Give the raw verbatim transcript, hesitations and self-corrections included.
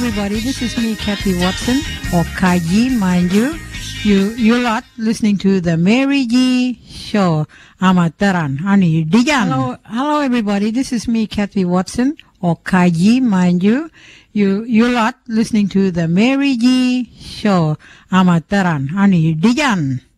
everybody. This is me, Kathy Watson, or Kaji, mind you. You, you lot listening to the Mary G Show. Amataran, Ani Dijan. Hello, hello, everybody. This is me, Kathy Watson, or Kaji, mind you. You, you lot listening to the Mary G Show. Amataran, Ani Dijan.